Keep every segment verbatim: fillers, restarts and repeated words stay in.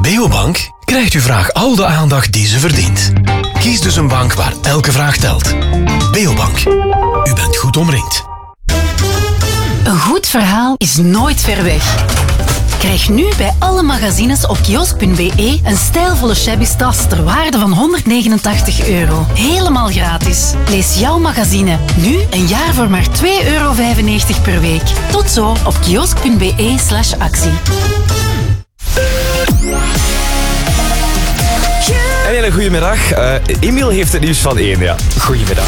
Beobank krijgt uw vraag al de aandacht die ze verdient. Kies dus een bank waar elke vraag telt. Beobank. U bent goed omringd. Een goed verhaal is nooit ver weg. Krijg nu bij alle magazines op kiosk punt be een stijlvolle shabby tas ter waarde van honderdnegenentachtig euro. Helemaal gratis. Lees jouw magazine. Nu een jaar voor maar twee euro vijfennegentig per week. Tot zo op kiosk punt be slash actie. Een hele goede middag. Uh, Emiel heeft het nieuws van één, ja. Goedemiddag.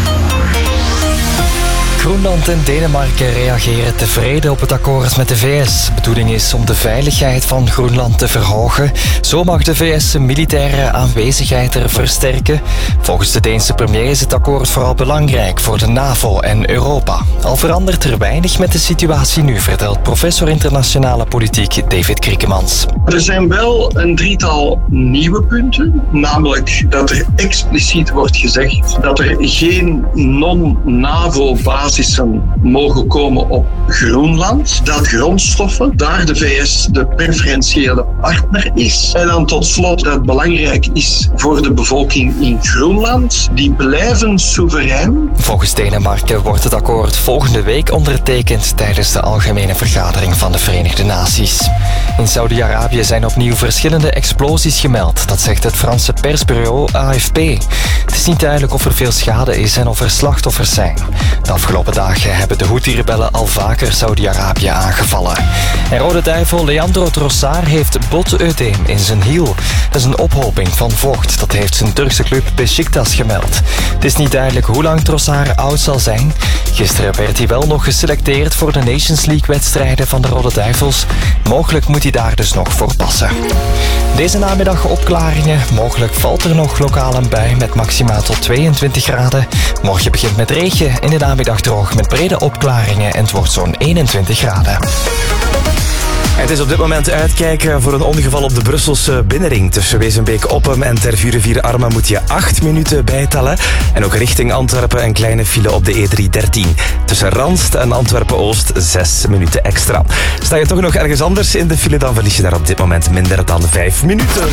Groenland en Denemarken reageren tevreden op het akkoord met de V S. De bedoeling is om de veiligheid van Groenland te verhogen. Zo mag de V S zijn militaire aanwezigheid er versterken. Volgens de Deense premier is het akkoord vooral belangrijk voor de NAVO en Europa. Al verandert er weinig met de situatie nu, vertelt professor internationale politiek David Kriekemans. Er zijn wel een drietal nieuwe punten, namelijk dat er expliciet wordt gezegd dat er geen non-NAVO-basis mogen komen op Groenland, dat grondstoffen daar de V S de preferentiële partner is. En dan tot slot dat het belangrijk is voor de bevolking in Groenland, die blijven soeverein. Volgens Denemarken wordt het akkoord volgende week ondertekend tijdens de algemene vergadering van de Verenigde Naties. In Saudi-Arabië zijn opnieuw verschillende explosies gemeld, dat zegt het Franse persbureau A F P. Het is niet duidelijk of er veel schade is en of er slachtoffers zijn. De afgelopen dagen hebben de Houthi-rebellen al vaker Saudi-Arabië aangevallen. En Rode Duivel Leandro Trossard heeft boteudeem in zijn hiel. Dat is een ophoping van vocht, dat heeft zijn Turkse club Beşiktaş gemeld. Het is niet duidelijk hoe lang Trossard oud zal zijn. Gisteren werd hij wel nog geselecteerd voor de Nations League-wedstrijden van de Rode Duivels. Mogelijk moet hij daar dus nog voor passen. Deze namiddag opklaringen. Mogelijk valt er nog lokaal een bui met maximaal tot tweeëntwintig graden. Morgen begint met regen, in de namiddag droog met brede opklaringen en het wordt zo'n eenentwintig graden. Het is op dit moment uitkijken voor een ongeval op de Brusselse binnenring. Tussen Wezenbeek-Oppem en Tervuren-Vier-Armen moet je acht minuten bijtellen. En ook richting Antwerpen een kleine file op de E driehonderddertien. Tussen Ranst en Antwerpen-Oost zes minuten extra. Sta je toch nog ergens anders in de file, dan verlies je daar op dit moment minder dan vijf minuten.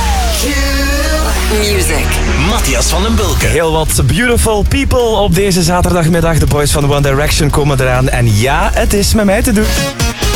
Music. Matthias van den Bulke. Heel wat beautiful people op deze zaterdagmiddag. De boys van One Direction komen eraan. En ja, het is met mij te doen.